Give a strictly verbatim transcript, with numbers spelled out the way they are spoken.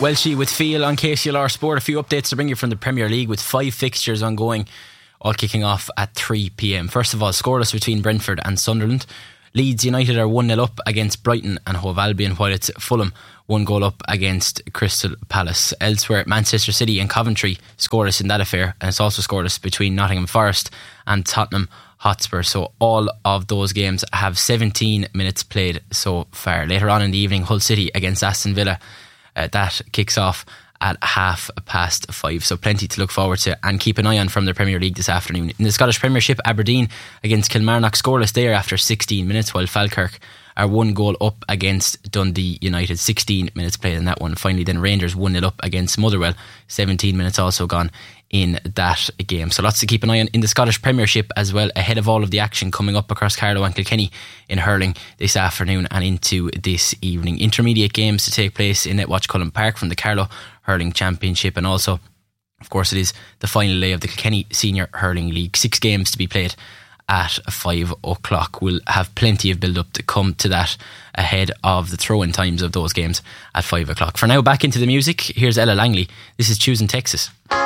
Welshie with Feel on K C L R Sport. A few updates to bring you from the Premier League with five fixtures ongoing, all kicking off at three p.m. First of all, scoreless between Brentford and Sunderland. Leeds United are one nil up against Brighton and Hove Albion, while it's Fulham one goal up against Crystal Palace. Elsewhere, Manchester City and Coventry scoreless in that affair, and it's also scoreless between Nottingham Forest and Tottenham Hotspur. So all of those games have seventeen minutes played so far. Later on in the evening, Hull City against Aston Villa. Uh, that kicks off at half past five, so plenty to look forward to and keep an eye on from the Premier League this afternoon. In the Scottish Premiership, Aberdeen against Kilmarnock scoreless there after sixteen minutes, while Falkirk are one goal up against Dundee United. sixteen minutes played in that one. Finally then, Rangers one nil up against Motherwell. seventeen minutes also gone in that game. So lots to keep an eye on in the Scottish Premiership as well, ahead of all of the action coming up across Carlow and Kilkenny in hurling this afternoon and into this evening. Intermediate games to take place in Netwatch Cullen Park from the Carlow Hurling Championship, and also, of course, it is the final day of the Kilkenny Senior Hurling League. Six games to be played at five o'clock. We'll have plenty of build up to come to that ahead of the throw-in times of those games at five o'clock. For now, back into the music. Here's Ella Langley. This is Choosing Texas.